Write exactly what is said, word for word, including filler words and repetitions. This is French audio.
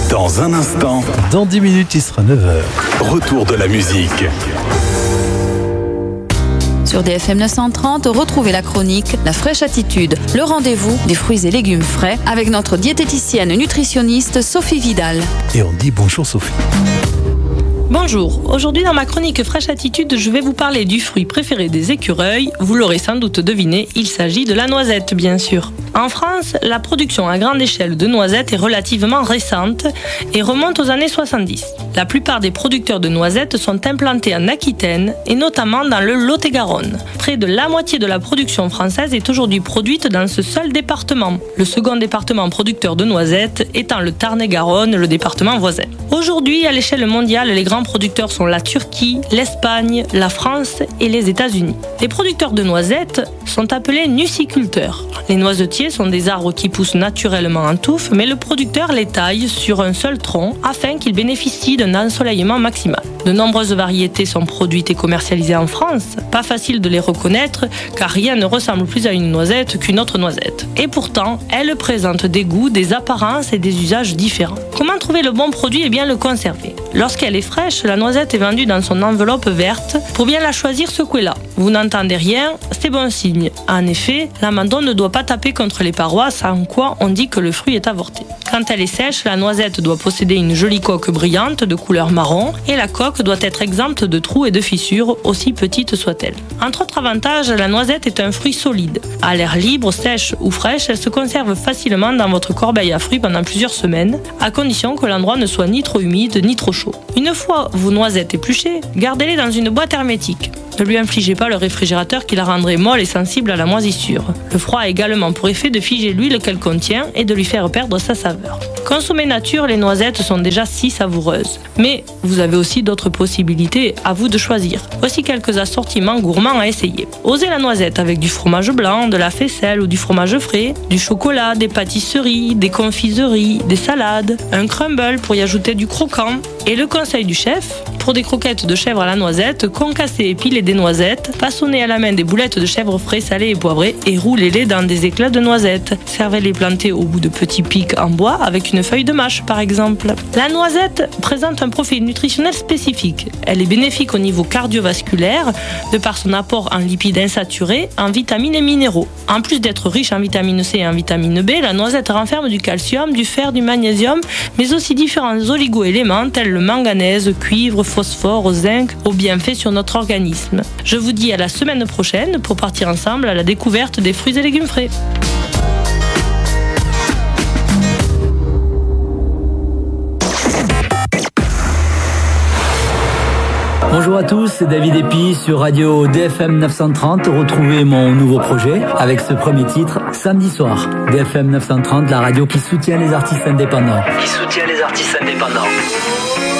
Dans un instant, Dans dix minutes, il sera neuf heures. retour de la musique. Sur D F M neuf cent trente, retrouvez la chronique La Fraîche Attitude, le rendez-vous des fruits et légumes frais avec notre diététicienne nutritionniste Sophie Vidal. Et on dit bonjour Sophie. Bonjour, aujourd'hui dans ma chronique Fraîche Attitude, je vais vous parler du fruit préféré des écureuils. Vous l'aurez sans doute deviné, il s'agit de la noisette bien sûr. En France, la production à grande échelle de noisettes est relativement récente et remonte aux années soixante-dix. La plupart des producteurs de noisettes sont implantés en Aquitaine et notamment dans le Lot-et-Garonne. Près de la moitié de la production française est aujourd'hui produite dans ce seul département. Le second département producteur de noisettes étant le Tarn-et-Garonne, le département voisin. Aujourd'hui, à l'échelle mondiale, les grands producteurs sont la Turquie, l'Espagne, la France et les États-Unis. Les producteurs de noisettes sont appelés nuciculteurs. Les noisetiers sont des arbres qui poussent naturellement en touffe, mais le producteur les taille sur un seul tronc afin qu'ils bénéficient d'un ensoleillement maximal. De nombreuses variétés sont produites et commercialisées en France. Pas facile de les reconnaître car rien ne ressemble plus à une noisette qu'une autre noisette. Et pourtant, elles présentent des goûts, des apparences et des usages différents. Comment trouver le bon produit et bien le conserver ? Lorsqu'elle est fraîche, la noisette est vendue dans son enveloppe verte. Pour bien la choisir, secouez-la. Vous n'entendez rien, c'est bon signe. En effet, l'amandon ne doit pas taper contre les parois, sans quoi on dit que le fruit est avorté. Quand elle est sèche, la noisette doit posséder une jolie coque brillante de couleur marron et la coque doit être exempte de trous et de fissures, aussi petite soit-elle. Entre autres avantages, la noisette est un fruit solide. À l'air libre, sèche ou fraîche, elle se conserve facilement dans votre corbeille à fruits pendant plusieurs semaines, à condition que l'endroit ne soit ni trop humide ni trop chaud. Une fois vos noisettes épluchées, gardez-les dans une boîte hermétique. Ne lui infligez pas le réfrigérateur qui la rendrait molle et sensible à la moisissure. Le froid a également pour effet de figer l'huile qu'elle contient et de lui faire perdre sa saveur. Consommées nature, les noisettes sont déjà si savoureuses. Mais vous avez aussi d'autres possibilités, à vous de choisir. Voici quelques assortiments gourmands à essayer. Osez la noisette avec du fromage blanc, de la faisselle ou du fromage frais, du chocolat, des pâtisseries, des confiseries, des salades, un crumble pour y ajouter du croquant. Et le conseil du chef, pour des croquettes de chèvre à la noisette, concassez et pilez des noisettes, façonnez à la main des boulettes de chèvre frais, salées et poivrées et roulez-les dans des éclats de noisettes. Servez-les plantés au bout de petits pics en bois avec une feuille de mâche par exemple. La noisette présente un profil nutritionnel spécifique. Elle est bénéfique au niveau cardiovasculaire de par son apport en lipides insaturés, en vitamines et minéraux. En plus d'être riche en vitamine C et en vitamine B, la noisette renferme du calcium, du fer, du magnésium, mais aussi différents oligo-éléments tels le manganèse, cuivre, phosphore, zinc, aux bienfaits sur notre organisme. Je vous dis à la semaine prochaine pour partir ensemble à la découverte des fruits et légumes frais. Bonjour à tous, c'est David Epi sur Radio D F M neuf cent trente. Retrouvez mon nouveau projet avec ce premier titre, Samedi soir. D F M neuf cent trente, la radio qui soutient les artistes indépendants. Qui soutient les artistes indépendants.